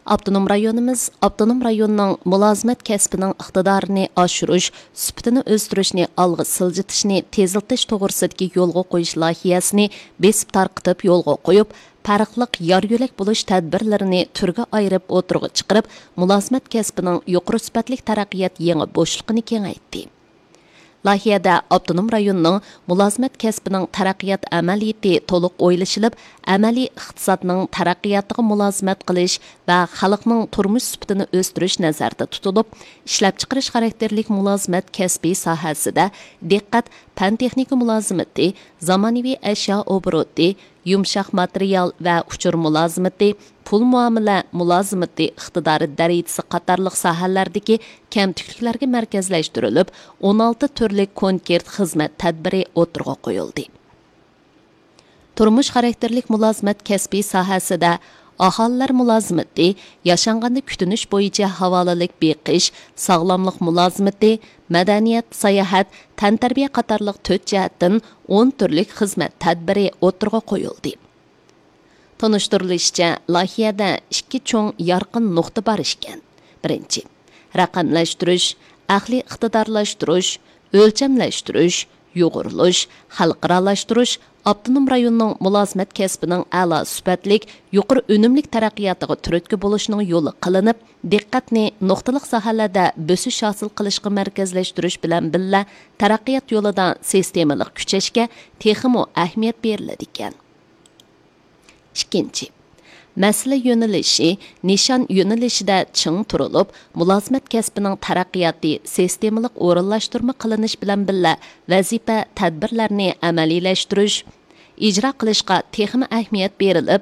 Abdunum rayonimiz, Abdunum rayonunun mülazimet kəsbinin iqtidarını aşırış, sübtini özdürüşni alğı siljitishni teziltish toğırsidagi yolga qo'yish layihasini besib tarqitib yolga qo'yib, farqliq yar-yo'lak bo'lish tadbirlarini turga ayirib o'tirg'i chiqarib, mülazimet kəsbinin yuqori sifatlik taraqqiyot yangi bo'shliqini kengaytdi. Layihada Abdunum rayonunun mülazimet kəsbinin taraqqiyot amaliyati to'liq o'ylashilib, amaliy iqtisodning taraqqiyotiga mulozimat qilish va xalqning turmush sifatini o'stirish nazarda tutilib, ishlab chiqarish xarakterlik mulozimat kasbiy sohasida diqqat fan texnika mulozimati, zamonaviy ashyo obroti, yumshoq material va uchur mulozimati, pul muomala mulozimati iqtidori darajasi qatorliq sohalardagi kamtikliklarga markazlashtirilib, 16 turli konkret xizmat tadbiri o'tirg'a qo'yildi. Turmush xarakterlik mulozimat kasbiy sohasida aholilar mulozimati, yashanganda kutinish bo'yicha havolalik beqish, sog'lomlik mulozimati, madaniyat, sayohat, tantarbiya qatorliq 4 jihatdan 10 turli xizmat tadbiri o'tirg'a qo'yildi. Tanıştırılışça, layihada 2 cho'ng yorqin nuqta bor ekan. Birinchi, raqamlashtirish, aqliy iqtidorlashtirish, o'lchamlashtirish, yo'g'irlash, xalqaralashtirish, Abdunum rayonining mulozimat kasbining a'lo sifatlik, yuqori unumlik taraqqiyotiga turtki bo'lishning yo'li qilinib, diqqatni nuqtaliq sohalarda bo'sish hosil qilishga markazlashtirish bilan birga taraqqiyot yo'lida sistemalik kuchashga texmo ahamiyat beriladi ekan. Ikkinchi, masala yo'nalishi, nishon yo'nalishida ching turilib, mulozimat kasbining taraqqiyoti sistemalik o'rinlashtirma qilinish bilan birga vazifa tadbirlarni amaliylashtirish, ijro qilishga texmo ahamiyat berilib,